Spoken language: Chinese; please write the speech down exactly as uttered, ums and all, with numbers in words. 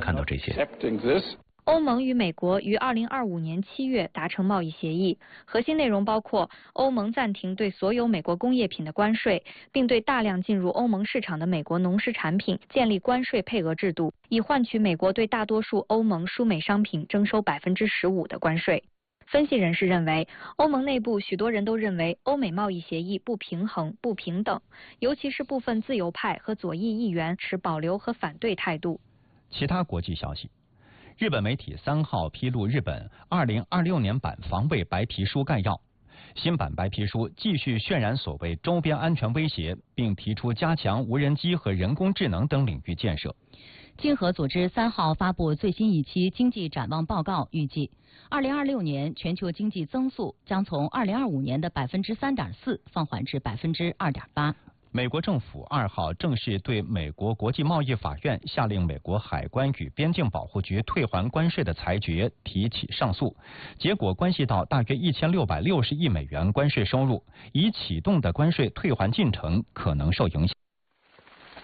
看到这些。 欧盟与美国于二零二五年七月达成贸易协议，核心内容包括欧盟暂停对所有美国工业品的关税，并对大量进入欧盟市场的美国农食产品建立关税配额制度，以换取美国对大多数欧盟输美商品征收百分之十五的关税。分析人士认为，欧盟内部许多人都认为欧美贸易协议不平衡、不平等，尤其是部分自由派和左翼议员持保留和反对态度。 其他国际消息。日本媒体三号披露日本二零二六年版防卫白皮书概要。新版白皮书继续渲染所谓周边安全威胁，并提出加强无人机和人工智能等领域建设。 经合组织三号发布最新一期经济展望报告，预计二零二六年全球经济增速将从二零二五年的百分之三点四放缓至百分之二点八。 美国政府二号正式对美国国际贸易法院下令美国海关与边境保护局退还关税的裁决提起上诉，结果关系到大约一千六百六十亿美元关税收入，已启动的关税退还进程可能受影响。